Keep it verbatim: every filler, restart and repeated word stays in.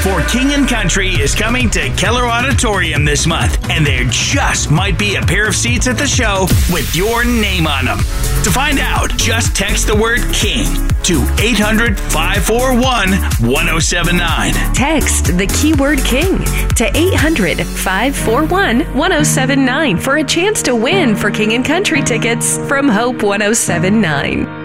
For King and Country is coming to Keller Auditorium this month, and there just might be a pair of seats at the show with your name on them. To find out, just text the word KING to eight hundred, five four one, one oh seven nine. Text the keyword KING to eight hundred, five four one, one oh seven nine for a chance to win for King and Country tickets from Hope one oh seven nine.